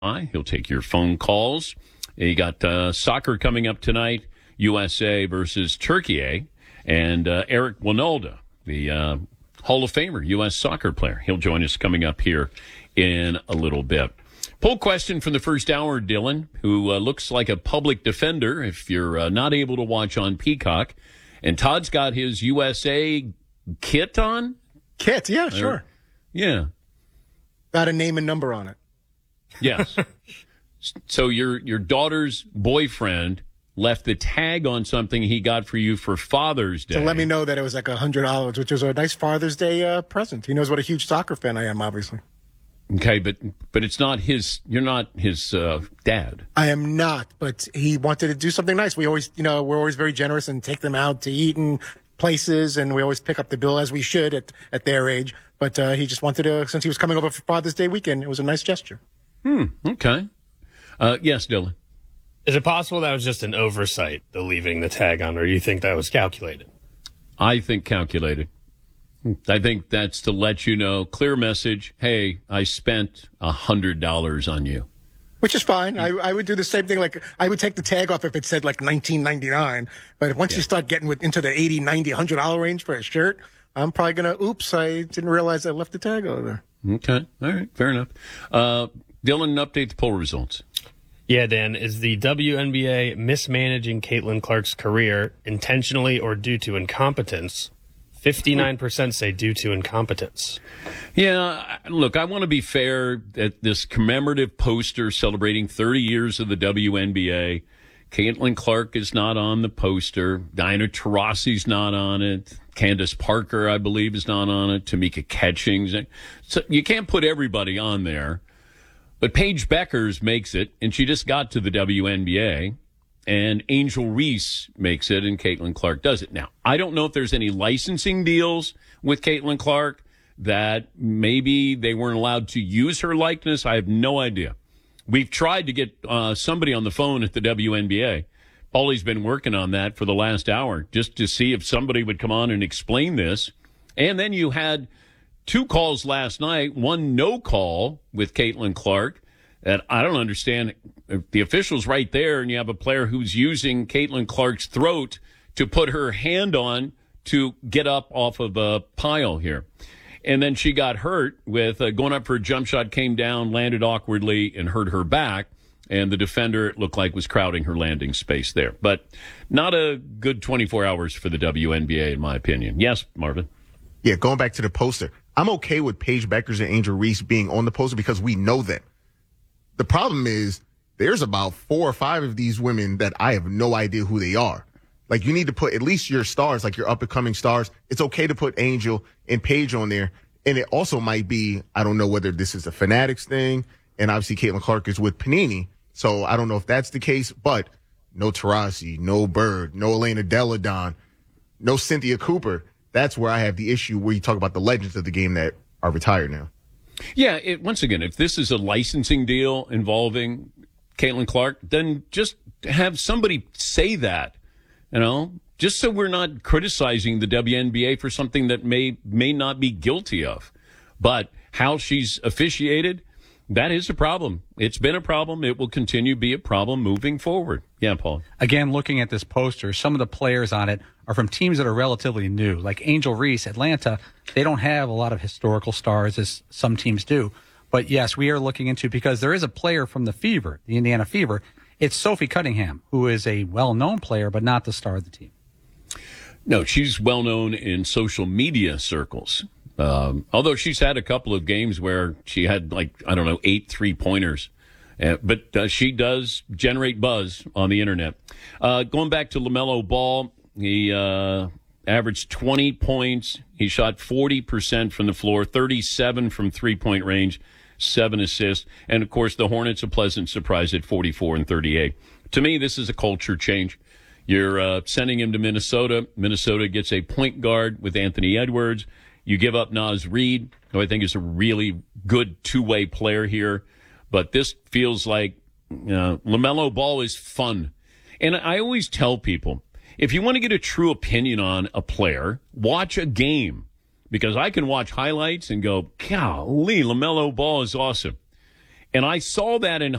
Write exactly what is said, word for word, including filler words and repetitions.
He'll take your phone calls. You got uh, soccer coming up tonight, U S A versus Turkey, and uh, Eric Wynalda, the uh, Hall of Famer, U S soccer player. He'll join us coming up here in a little bit. Poll question from the first hour, Dylan, who uh, looks like a public defender if you're uh, not able to watch on Peacock. And Todd's got his U S A kit on? Kit, yeah, sure. Or, yeah. Got a name and number on it. Yes. So your your daughter's boyfriend left the tag on something he got for you for Father's Day. To let me know that it was like one hundred dollars, which was a nice Father's Day uh, present. He knows what a huge soccer fan I am, obviously. Okay, but but it's not his, you're not his uh, dad. I am not, but he wanted to do something nice. We always, you know, we're always very generous and take them out to eat in places, and we always pick up the bill as we should at, at their age. But uh, he just wanted to, since he was coming over for Father's Day weekend, it was a nice gesture. Hmm, okay. Uh, yes, Dylan. Is it possible that was just an oversight, the leaving the tag on, or do you think that was calculated? I think calculated. I think that's to let you know, clear message, hey, I spent one hundred dollars on you. Which is fine. I, I would do the same thing. Like, I would take the tag off if it said like nineteen ninety-nine. But once yeah. you start getting with, into the eighty, ninety, one hundred dollars range for a shirt, I'm probably going to, oops, I didn't realize I left the tag over there. Okay. All right. Fair enough. Uh, Dylan, update the poll results. Yeah, Dan, is the W N B A mismanaging Caitlin Clark's career intentionally or due to incompetence? fifty-nine percent say due to incompetence. Yeah, look, I want to be fair at this commemorative poster celebrating thirty years of the W N B A. Caitlin Clark is not on the poster. Diana Taurasi's not on it. Candace Parker, I believe, is not on it. Tamika Catchings. So you can't put everybody on there. But Paige Beckers makes it, and she just got to the W N B A. And Angel Reese makes it, and Caitlin Clark does it. Now, I don't know if there's any licensing deals with Caitlin Clark that maybe they weren't allowed to use her likeness. I have no idea. We've tried to get uh, somebody on the phone at the W N B A. Paulie's been working on that for the last hour just to see if somebody would come on and explain this. And then you had two calls last night, one no call with Caitlin Clark that I don't understand. The official's right there, and you have a player who's using Caitlin Clark's throat to put her hand on to get up off of a pile here. And then she got hurt with uh, going up for a jump shot, came down, landed awkwardly, and hurt her back. And the defender, it looked like, was crowding her landing space there. But not a good twenty-four hours for the W N B A, in my opinion. Yes, Marvin? Yeah, going back to the poster, I'm okay with Paige Beckers and Angel Reese being on the poster because we know them. The problem is there's about four or five of these women that I have no idea who they are. Like, you need to put at least your stars, like your up-and-coming stars. It's okay to put Angel and Paige on there. And it also might be, I don't know whether this is a Fanatics thing, and obviously Caitlin Clark is with Panini, so I don't know if that's the case, but no Taurasi, no Bird, no Elena Delle Donne, no Cynthia Cooper. That's where I have the issue where you talk about the legends of the game that are retired now. Yeah, it, once again, if this is a licensing deal involving Caitlin Clark, then just have somebody say that, you know, just so we're not criticizing the W N B A for something that may may not be guilty of. But how she's officiated, that is a problem. It's been a problem. It will continue to be a problem moving forward. Yeah, Paul. Again, looking at this poster, some of the players on it are from teams that are relatively new. Like Angel Reese, Atlanta, they don't have a lot of historical stars as some teams do. But, yes, we are looking into, because there is a player from the Fever, the Indiana Fever. It's Sophie Cunningham, who is a well-known player, but not the star of the team. No, she's well-known in social media circles. Um, although she's had a couple of games where she had, like, I don't know, eight three-pointers. Uh, but uh, she does generate buzz on the Internet. Uh, going back to LaMelo Ball, he uh, averaged twenty points. He shot forty percent from the floor, thirty-seven from three-point range, seven assists. And, of course, the Hornets, a pleasant surprise at forty-four and thirty-eight. To me, this is a culture change. You're uh, sending him to Minnesota. Minnesota gets a point guard with Anthony Edwards. You give up Naz Reid, who I think is a really good two-way player here. But this feels like uh, LaMelo Ball is fun. And I always tell people, if you want to get a true opinion on a player, watch a game. Because I can watch highlights and go, golly, LaMelo Ball is awesome. And I saw that in